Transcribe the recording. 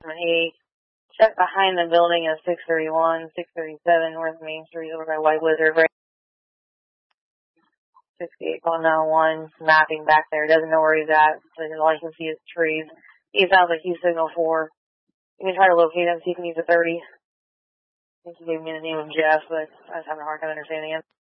He checked behind the building at 631, 637 North Main Street over by White Wizard, right? 68 calling 911, mapping back there. Doesn't know where he's at. All he can see is trees. He sounds like he's signal 4. You can try to locate him, see if you can use a 30. I think he gave me the name of Jeff, but I was having a hard time understanding him.